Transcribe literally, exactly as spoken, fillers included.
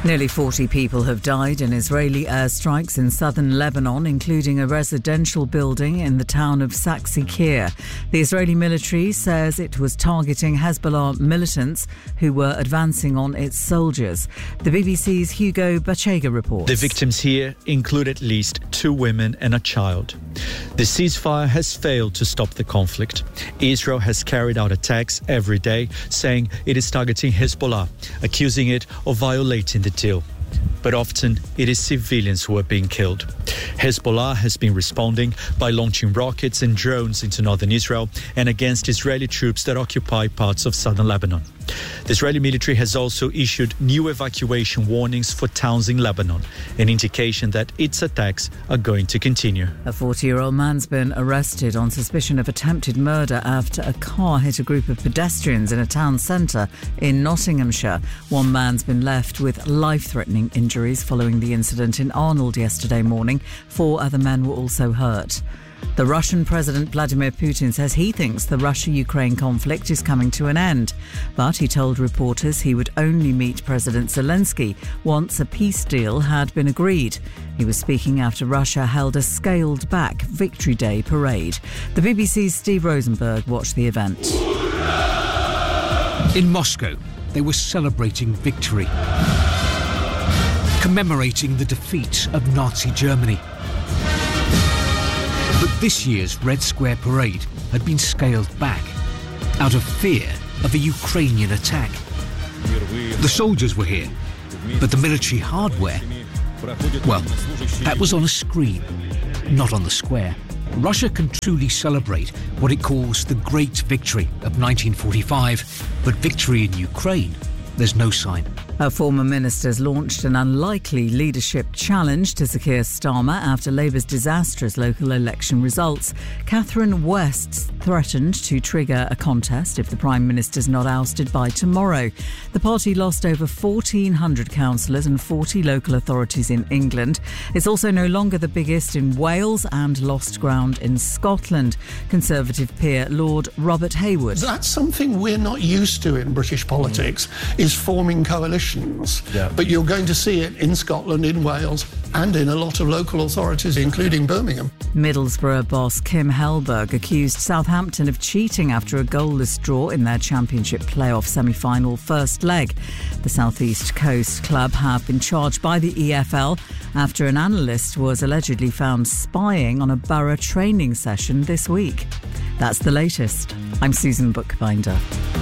Nearly forty people have died in Israeli airstrikes in southern Lebanon, including a residential building in the town of Saksi-Kir. The Israeli military says it was targeting Hezbollah militants who were advancing on its soldiers. The B B C's Hugo Bachega reports. The victims here include at least two women and a child. The ceasefire has failed to stop the conflict. Israel has carried out attacks every day, saying it is targeting Hezbollah, accusing it of violating the deal. But often it is civilians who are being killed. Hezbollah has been responding by launching rockets and drones into northern Israel and against Israeli troops that occupy parts of southern Lebanon. The Israeli military has also issued new evacuation warnings for towns in Lebanon, an indication that its attacks are going to continue. A forty-year-old man's been arrested on suspicion of attempted murder after a car hit a group of pedestrians in a town centre in Nottinghamshire. One man's been left with life-threatening injuries following the incident in Arnold yesterday morning. Four other men were also hurt. The Russian President Vladimir Putin says he thinks the Russia-Ukraine conflict is coming to an end. But he told reporters he would only meet President Zelensky once a peace deal had been agreed. He was speaking after Russia held a scaled-back Victory Day parade. The B B C's Steve Rosenberg watched the event. In Moscow, they were celebrating victory, commemorating the defeat of Nazi Germany. But this year's Red Square parade had been scaled back out of fear of a Ukrainian attack. The soldiers were here, but the military hardware, well, that was on a screen, not on the square. Russia can truly celebrate what it calls the Great Victory of nineteen forty-five, but victory in Ukraine, there's no sign. Her former ministers launched an unlikely leadership challenge to Sir Keir Starmer after Labour's disastrous local election results. Catherine West threatened to trigger a contest if the Prime Minister's not ousted by tomorrow. The party lost over fourteen hundred councillors and forty local authorities in England. It's also no longer the biggest in Wales and lost ground in Scotland. Conservative peer Lord Robert Hayward. That's something we're not used to in British politics, mm. is forming coalitions. Yeah. But you're going to see it in Scotland, in Wales, and in a lot of local authorities, including Birmingham. Middlesbrough boss Kim Hellberg accused Southampton of cheating after a goalless draw in their Championship playoff semi-final first leg. The South East Coast club have been charged by the E F L after an analyst was allegedly found spying on a Borough training session this week. That's the latest. I'm Susan Bookbinder.